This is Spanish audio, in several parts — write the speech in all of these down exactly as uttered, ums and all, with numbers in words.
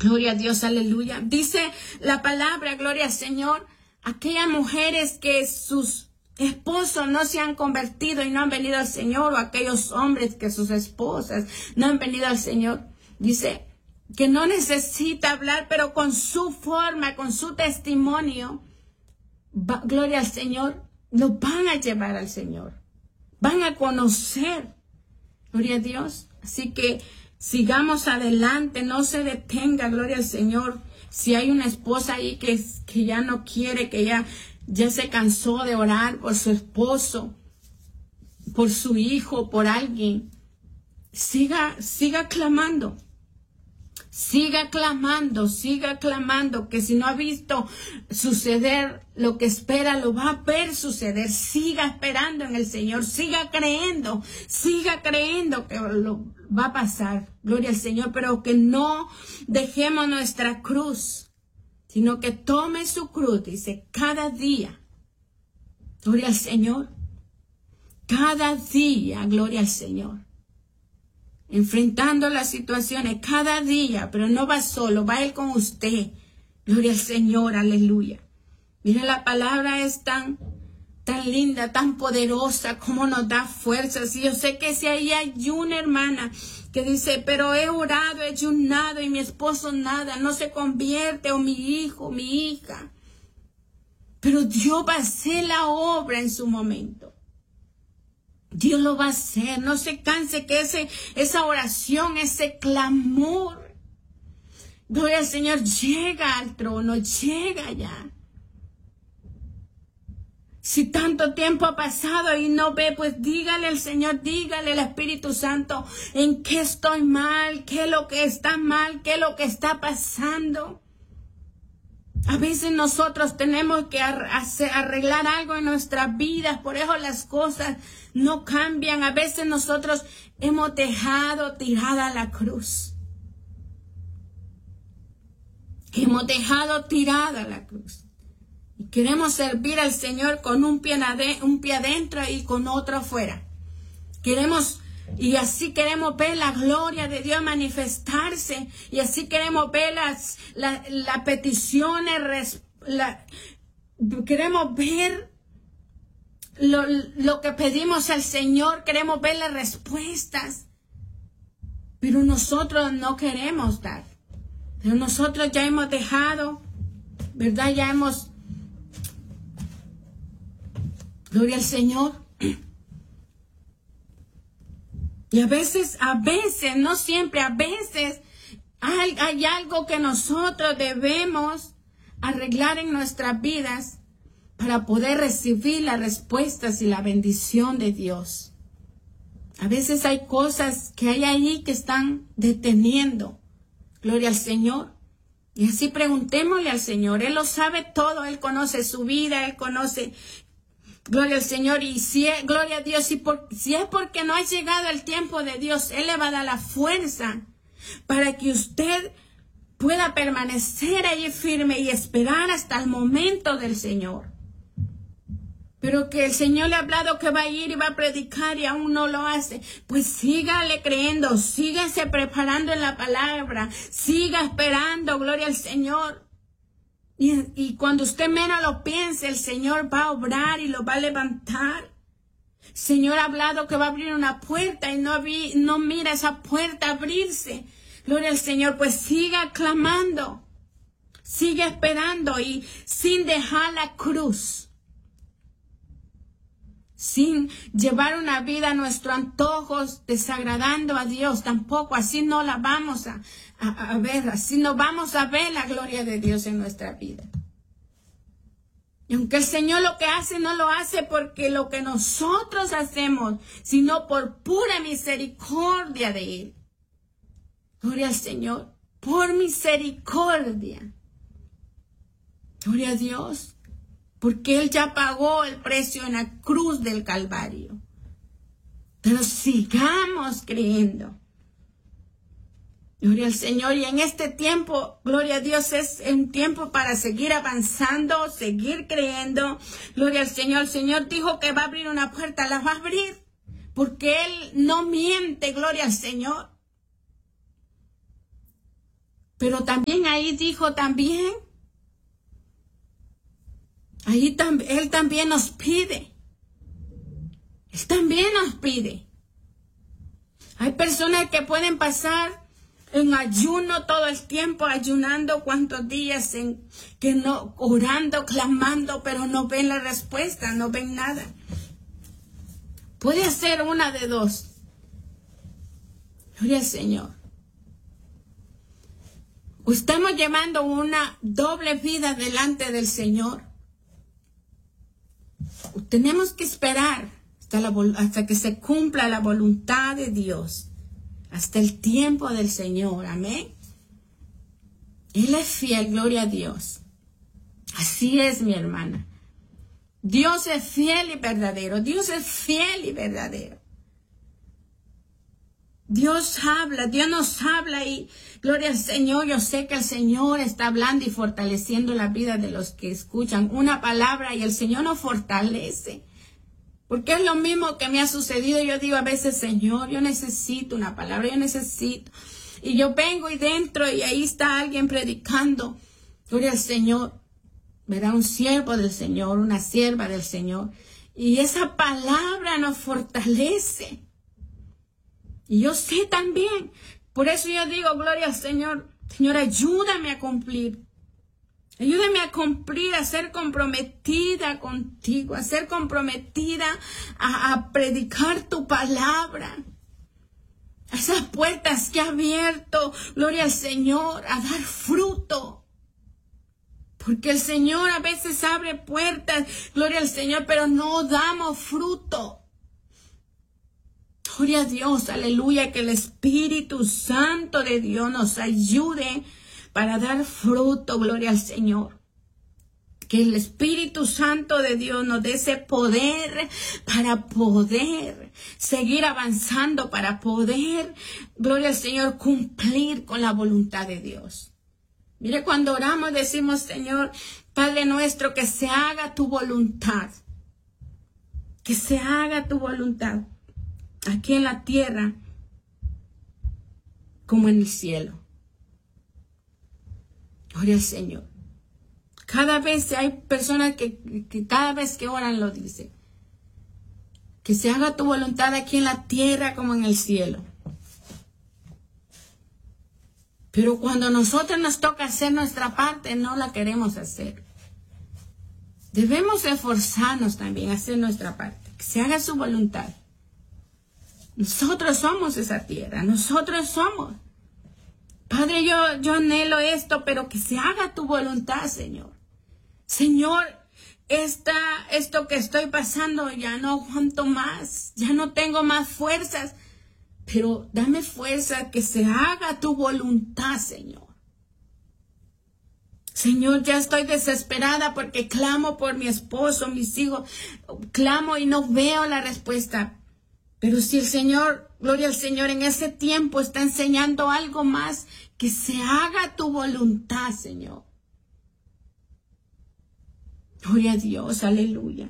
Gloria a Dios, aleluya. Dice la palabra, gloria al Señor, aquellas mujeres que sus esposos no se han convertido y no han venido al Señor, o aquellos hombres que sus esposas no han venido al Señor. Dice que no necesita hablar, pero con su forma, con su testimonio, va, gloria al Señor, los van a llevar al Señor. Van a conocer. Gloria a Dios. Así que sigamos adelante, no se detenga, gloria al Señor. Si hay una esposa ahí que, que ya no quiere, que ya, ya se cansó de orar por su esposo, por su hijo, por alguien, siga, siga clamando. Siga clamando, siga clamando, que si no ha visto suceder lo que espera, lo va a ver suceder. Siga esperando en el Señor, siga creyendo, siga creyendo que lo va a pasar. Gloria al Señor, pero que no dejemos nuestra cruz, sino que tome su cruz, dice, cada día. Gloria al Señor, cada día, gloria al Señor. Enfrentando las situaciones cada día, pero no va solo, va Él con usted. Gloria al Señor, aleluya. Mira, la palabra es tan, tan linda, tan poderosa, como nos da fuerzas. Y yo sé que si ahí hay una hermana que dice, pero he orado, he ayunado y mi esposo nada, no se convierte, o mi hijo, mi hija. Pero Dios va a hacer la obra en su momento. Dios lo va a hacer. No se canse que ese, esa oración, ese clamor, gloria al Señor, llega al trono, llega ya. Si tanto tiempo ha pasado y no ve, pues dígale al Señor, dígale al Espíritu Santo, en qué estoy mal, qué es lo que está mal, qué es lo que está pasando. A veces nosotros tenemos que hacer, arreglar algo en nuestras vidas, por eso las cosas no cambian. A veces nosotros hemos dejado tirada la cruz. Hemos dejado tirada la cruz. Y queremos servir al Señor con un pie, ade- un pie adentro y con otro afuera. Queremos, y así queremos ver la gloria de Dios manifestarse. Y así queremos ver las, la, las peticiones, la, queremos ver Lo, lo que pedimos al Señor, queremos ver las respuestas, pero nosotros no queremos dar, pero nosotros ya hemos dejado, ¿verdad? Ya hemos, gloria al Señor, y a veces, a veces, no siempre, a veces hay, hay algo que nosotros debemos arreglar en nuestras vidas para poder recibir las respuestas y la bendición de Dios. A veces hay cosas que hay ahí que están deteniendo. Gloria al Señor. Y así preguntémosle al Señor. Él lo sabe todo. Él conoce su vida. Él conoce. Gloria al Señor. Y si es, gloria a Dios. Si, por, si es porque no ha llegado el tiempo de Dios, Él le va a dar la fuerza para que usted pueda permanecer allí firme y esperar hasta el momento del Señor. Pero que el Señor le ha hablado que va a ir y va a predicar y aún no lo hace. Pues sígale creyendo, sígase preparando en la palabra, siga esperando, gloria al Señor. Y, y cuando usted menos lo piense, el Señor va a obrar y lo va a levantar. El Señor ha hablado que va a abrir una puerta y no, vi, no mira esa puerta abrirse. Gloria al Señor, pues siga clamando, siga esperando y sin dejar la cruz. Sin llevar una vida a nuestros antojos, desagradando a Dios, tampoco, así no la vamos a, a, a ver, así no vamos a ver la gloria de Dios en nuestra vida. Y aunque el Señor lo que hace, no lo hace porque lo que nosotros hacemos, sino por pura misericordia de Él. Gloria al Señor, por misericordia. Gloria a Dios. Porque Él ya pagó el precio en la cruz del Calvario. Pero sigamos creyendo. Gloria al Señor. Y en este tiempo, gloria a Dios, es un tiempo para seguir avanzando, seguir creyendo. Gloria al Señor. El Señor dijo que va a abrir una puerta, la va a abrir. Porque Él no miente, gloria al Señor. Pero también ahí dijo también, ahí tam Él también nos pide. Él también nos pide. Hay personas que pueden pasar en ayuno todo el tiempo, ayunando cuantos días, en, que no, orando, clamando, pero no ven la respuesta, no ven nada. Puede ser una de dos. Gloria al Señor. O estamos llevando una doble vida delante del Señor. Tenemos que esperar hasta, la, hasta que se cumpla la voluntad de Dios. Hasta el tiempo del Señor. Amén. Él es fiel, gloria a Dios. Así es, mi hermana. Dios es fiel y verdadero. Dios es fiel y verdadero. Dios habla, Dios nos habla y gloria al Señor. Yo sé que el Señor está hablando y fortaleciendo la vida de los que escuchan una palabra y el Señor nos fortalece. Porque es lo mismo que me ha sucedido. Yo digo a veces, Señor, yo necesito una palabra, yo necesito. Y yo vengo y dentro y ahí está alguien predicando. Gloria al Señor. Verá un siervo del Señor, una sierva del Señor. Y esa palabra nos fortalece. Y yo sé también. Por eso yo digo, gloria al Señor. Señor, ayúdame a cumplir. Ayúdame a cumplir, a ser comprometida contigo, a ser comprometida a, a predicar tu palabra. Esas puertas que ha abierto, gloria al Señor, a dar fruto. Porque el Señor a veces abre puertas, gloria al Señor, pero no damos fruto. Gloria a Dios, aleluya, que el Espíritu Santo de Dios nos ayude para dar fruto, gloria al Señor. Que el Espíritu Santo de Dios nos dé ese poder para poder seguir avanzando, para poder, gloria al Señor, cumplir con la voluntad de Dios. Mire, cuando oramos decimos, Señor, Padre nuestro, que se haga tu voluntad. Que se haga tu voluntad. Aquí en la tierra como en el cielo. Gloria al Señor. Cada vez hay personas que, que cada vez que oran lo dicen. Que se haga tu voluntad aquí en la tierra como en el cielo. Pero cuando a nosotros nos toca hacer nuestra parte, no la queremos hacer. Debemos esforzarnos también a hacer nuestra parte. Que se haga su voluntad. Nosotros somos esa tierra. Nosotros somos. Padre, yo, yo anhelo esto, pero que se haga tu voluntad, Señor. Señor, esta, esto que estoy pasando, ya no aguanto más, ya no tengo más fuerzas, pero dame fuerza, que se haga tu voluntad, Señor. Señor, ya estoy desesperada porque clamo por mi esposo, mis hijos, clamo y no veo la respuesta. Pero si el Señor, gloria al Señor, en ese tiempo está enseñando algo más, que se haga tu voluntad, Señor. Gloria a Dios, aleluya.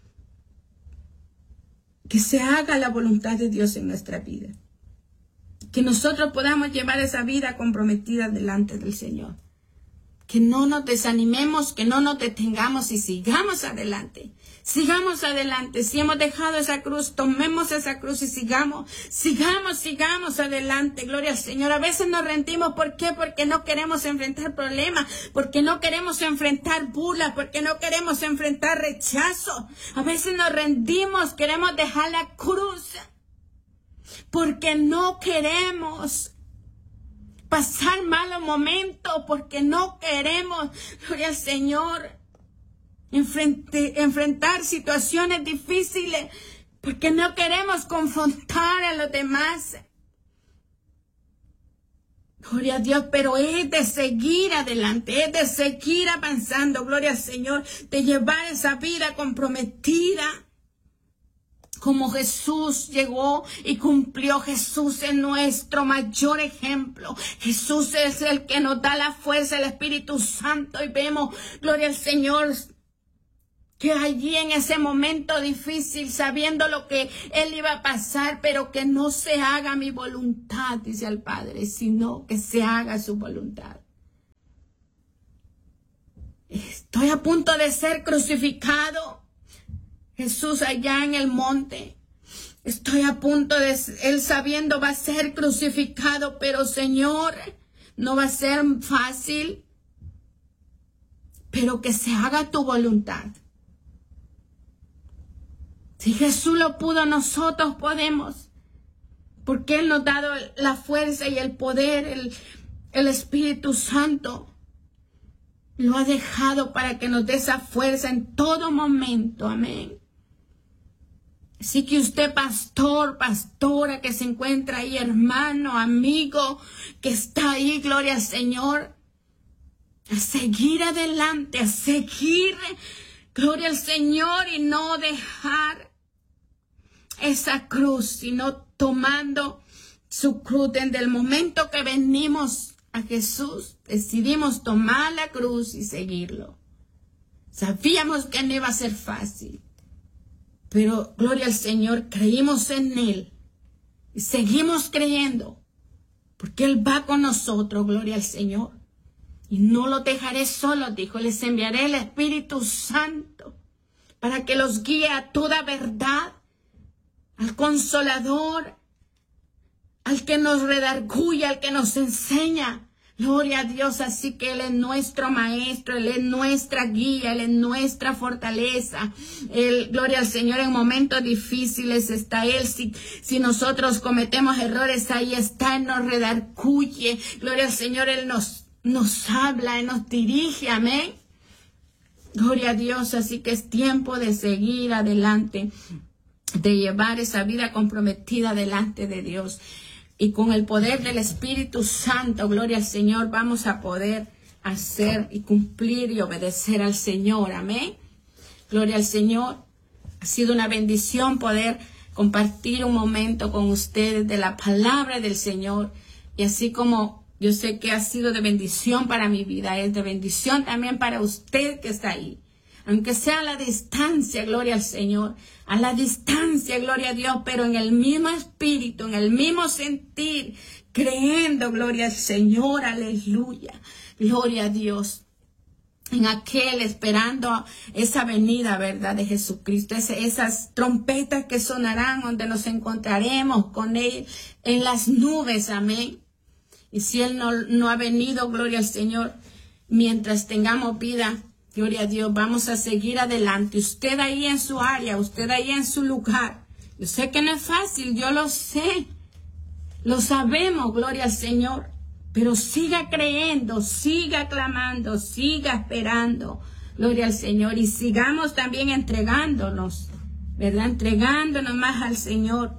Que se haga la voluntad de Dios en nuestra vida. Que nosotros podamos llevar esa vida comprometida delante del Señor. Que no nos desanimemos, que no nos detengamos y sigamos adelante. Sigamos adelante. Si hemos dejado esa cruz, tomemos esa cruz y sigamos, sigamos, sigamos adelante. Gloria al Señor. A veces nos rendimos. ¿Por qué? Porque no queremos enfrentar problemas, porque no queremos enfrentar burlas, porque no queremos enfrentar rechazo. A veces nos rendimos, queremos dejar la cruz, porque no queremos pasar malos momentos, porque no queremos, gloria al Señor, enfrente, enfrentar situaciones difíciles, porque no queremos confrontar a los demás. Gloria a Dios, pero es de seguir adelante, es de seguir avanzando, gloria al Señor, de llevar esa vida comprometida. Como Jesús llegó y cumplió. Jesús es nuestro mayor ejemplo. Jesús es el que nos da la fuerza, el Espíritu Santo. Y vemos, gloria al Señor, que allí en ese momento difícil, sabiendo lo que Él iba a pasar, pero que no se haga mi voluntad, dice al Padre, sino que se haga su voluntad. Estoy a punto de ser crucificado. Jesús allá en el monte. Estoy a punto de, él sabiendo va a ser crucificado, pero Señor, no va a ser fácil. Pero que se haga tu voluntad. Si Jesús lo pudo, nosotros podemos. Porque Él nos ha dado la fuerza y el poder, el, el Espíritu Santo. Lo ha dejado para que nos dé esa fuerza en todo momento. Amén. Así que usted, pastor, pastora, que se encuentra ahí, hermano, amigo, que está ahí, gloria al Señor, a seguir adelante, a seguir, gloria al Señor, y no dejar esa cruz, sino tomando su cruz. Desde el momento que venimos a Jesús, decidimos tomar la cruz y seguirlo. Sabíamos que no iba a ser fácil, pero gloria al Señor, creímos en Él y seguimos creyendo, porque Él va con nosotros, gloria al Señor. Y no los dejaré solos, dijo, les enviaré el Espíritu Santo para que los guíe a toda verdad, al Consolador, al que nos redarguye, al que nos enseña. Gloria a Dios, así que Él es nuestro maestro, Él es nuestra guía, Él es nuestra fortaleza. Él, gloria al Señor, en momentos difíciles está Él. Si, si nosotros cometemos errores, ahí está, Él nos redarguye. Gloria al Señor, Él nos, nos habla, Él nos dirige, amén. Gloria a Dios, así que es tiempo de seguir adelante, de llevar esa vida comprometida delante de Dios. Y con el poder del Espíritu Santo, gloria al Señor, vamos a poder hacer y cumplir y obedecer al Señor. Amén. Gloria al Señor. Ha sido una bendición poder compartir un momento con ustedes de la palabra del Señor. Y así como yo sé que ha sido de bendición para mi vida, es de bendición también para usted que está ahí. Aunque sea a la distancia, gloria al Señor, a la distancia, gloria a Dios, pero en el mismo espíritu, en el mismo sentir, creyendo, gloria al Señor, aleluya, gloria a Dios, en aquel, esperando esa venida, ¿verdad?, de Jesucristo, es, esas trompetas que sonarán, donde nos encontraremos con Él en las nubes, amén. Y si Él no, no ha venido, gloria al Señor, mientras tengamos vida, gloria a Dios, vamos a seguir adelante. Usted ahí en su área, usted ahí en su lugar. Yo sé que no es fácil, yo lo sé. Lo sabemos, gloria al Señor. Pero siga creyendo, siga clamando, siga esperando, gloria al Señor. Y sigamos también entregándonos, ¿verdad? Entregándonos más al Señor.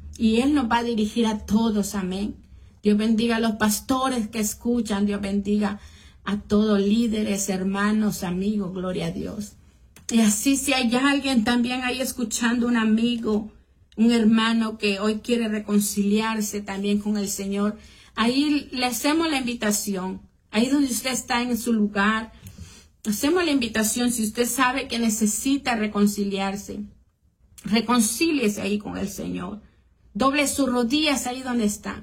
Y Él nos va a dirigir a todos, amén. Dios bendiga a los pastores que escuchan, Dios bendiga a todos líderes, hermanos, amigos, gloria a Dios. Y así, si hay alguien también ahí escuchando, un amigo, un hermano que hoy quiere reconciliarse también con el Señor, ahí le hacemos la invitación. Ahí donde usted está en su lugar, hacemos la invitación. Si usted sabe que necesita reconciliarse, reconcíliese ahí con el Señor. Doble sus rodillas ahí donde está.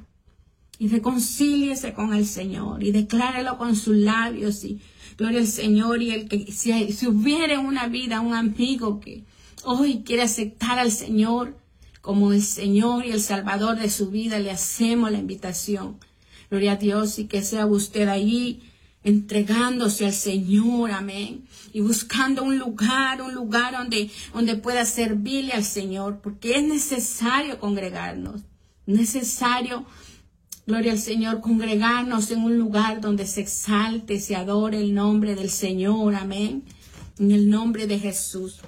Y reconcíliese con el Señor y declárelo con sus labios. Y gloria al Señor. Y el que si, si hubiera en una vida un amigo que hoy quiere aceptar al Señor como el Señor y el Salvador de su vida, le hacemos la invitación. Gloria a Dios, y que sea usted ahí entregándose al Señor, amén. Y buscando un lugar, un lugar donde, donde pueda servirle al Señor, porque es necesario congregarnos, necesario, gloria al Señor, congregarnos en un lugar donde se exalte, se adore el nombre del Señor, amén, en el nombre de Jesús.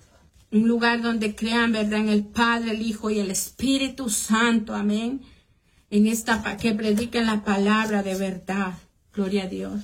Un lugar donde crean, verdad, en el Padre, el Hijo y el Espíritu Santo, amén, en esta, que prediquen la palabra de verdad, gloria a Dios.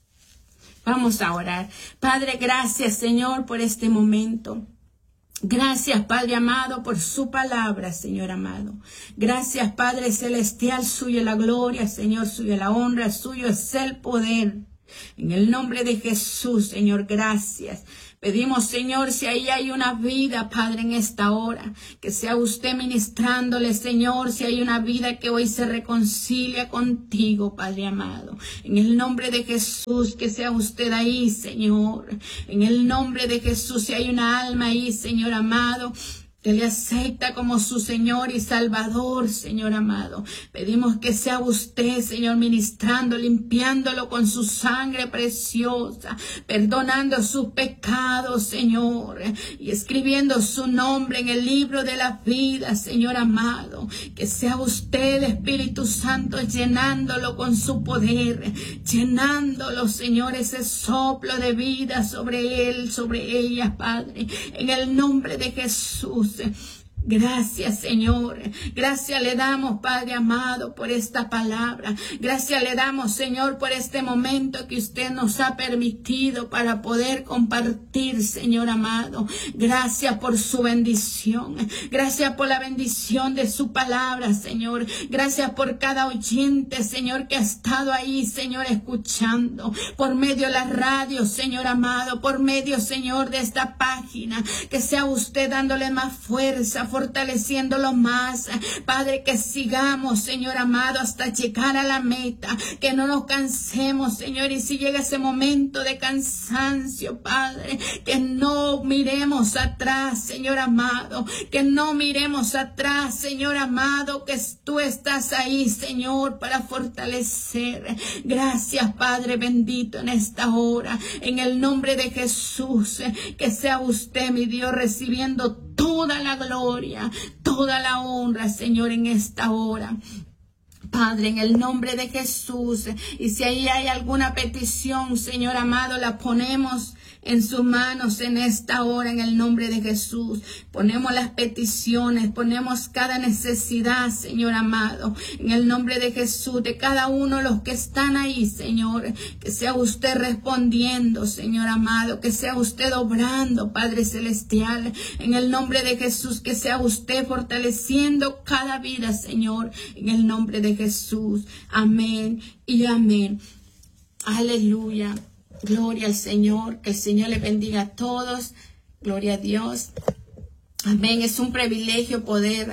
Vamos a orar. Padre, gracias, Señor, por este momento. Gracias, Padre amado, por su palabra, Señor amado. Gracias, Padre celestial, suyo la gloria, Señor, suyo la honra, suyo es el poder. En el nombre de Jesús, Señor, gracias. Pedimos, Señor, si ahí hay una vida, Padre, en esta hora, que sea usted ministrándole, Señor, si hay una vida que hoy se reconcilia contigo, Padre amado. En el nombre de Jesús, que sea usted ahí, Señor. En el nombre de Jesús, si hay una alma ahí, Señor amado, que le acepta como su Señor y Salvador, Señor amado. Pedimos que sea usted, Señor, ministrando, limpiándolo con su sangre preciosa, perdonando sus pecados, Señor, y escribiendo su nombre en el libro de la vida, Señor amado. Que sea usted, Espíritu Santo, llenándolo con su poder, llenándolo, Señor, ese soplo de vida sobre él, sobre ella, Padre, en el nombre de Jesús. Gracias, Señor. Gracias le damos, Padre amado, por esta palabra. Gracias le damos, Señor, por este momento que usted nos ha permitido para poder compartir, Señor amado. Gracias por su bendición. Gracias por la bendición de su palabra, Señor. Gracias por cada oyente, Señor, que ha estado ahí, Señor, escuchando. Por medio de la radio, Señor amado. Por medio, Señor, de esta página. Que sea usted dándole más fuerza, fortaleciéndolo más, Padre, que sigamos, Señor amado, hasta llegar a la meta, que no nos cansemos, Señor, y si llega ese momento de cansancio, Padre, que no miremos atrás, Señor amado, que no miremos atrás, Señor amado, que tú estás ahí, Señor, para fortalecer. Gracias, Padre bendito, en esta hora, en el nombre de Jesús, que sea usted, mi Dios, recibiendo toda la gloria, toda la honra, Señor, en esta hora. Padre, en el nombre de Jesús, y si ahí hay alguna petición, Señor amado, la ponemos en sus manos en esta hora, en el nombre de Jesús. Ponemos las peticiones, ponemos cada necesidad, Señor amado, en el nombre de Jesús, de cada uno de los que están ahí, Señor. Que sea usted respondiendo, Señor amado, que sea usted obrando, Padre celestial, en el nombre de Jesús, que sea usted fortaleciendo cada vida, Señor, en el nombre de Jesús. Amén y amén. Aleluya. Gloria al Señor, que el Señor le bendiga a todos. Gloria a Dios. Amén. Es un privilegio poder,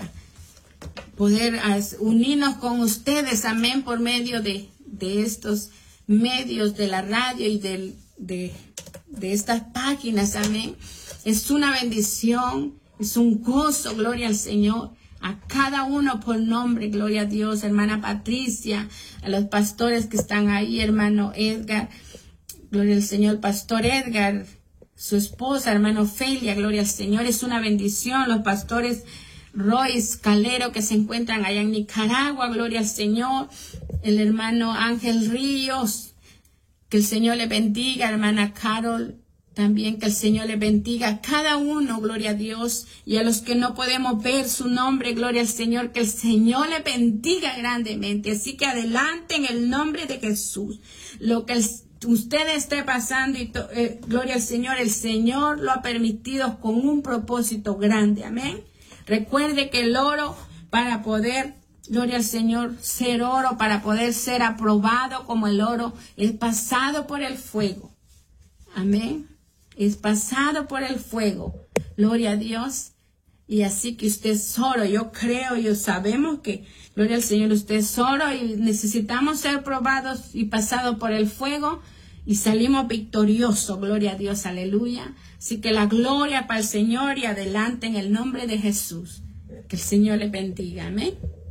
poder unirnos con ustedes. Amén. Por medio de, de estos medios de la radio y de, de, de estas páginas. Amén. Es una bendición. Es un gozo. Gloria al Señor. A cada uno por nombre. Gloria a Dios. Hermana Patricia. A los pastores que están ahí. Hermano Edgar. Gloria al Señor, Pastor Edgar, su esposa, hermano Felia, gloria al Señor, es una bendición. Los pastores Royce Calero que se encuentran allá en Nicaragua, gloria al Señor. El hermano Ángel Ríos, que el Señor le bendiga. Hermana Carol, también que el Señor le bendiga a cada uno, gloria a Dios. Y a los que no podemos ver su nombre, gloria al Señor, que el Señor le bendiga grandemente. Así que adelante en el nombre de Jesús. Lo que el usted esté pasando, y eh, gloria al Señor, el Señor lo ha permitido con un propósito grande, amén. Recuerde que el oro, para poder, gloria al Señor, ser oro, para poder ser aprobado como el oro, es pasado por el fuego, amén. Es pasado por el fuego, gloria a Dios. Y así que usted es oro, yo creo, yo sabemos que, gloria al Señor, usted es oro y necesitamos ser probados y pasados por el fuego y salimos victoriosos, gloria a Dios, aleluya. Así que la gloria para el Señor y adelante en el nombre de Jesús. Que el Señor le bendiga, amén.